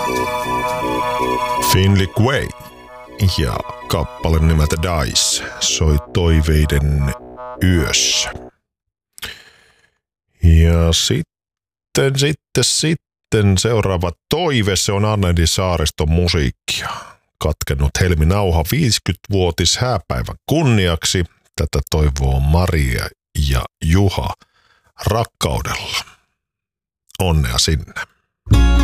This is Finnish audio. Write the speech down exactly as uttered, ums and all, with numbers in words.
Finley Quay ja kappale nimeltä Dice soi toiveiden yössä. Ja sitten, sitten, sitten seuraava toive, se on Anneli Saariston musiikkia. Katkennut Helmi Nauha viisikymmenvuotis hääpäivän kunniaksi. Tätä toivoo Maria ja Juha rakkaudella. Onnea sinne.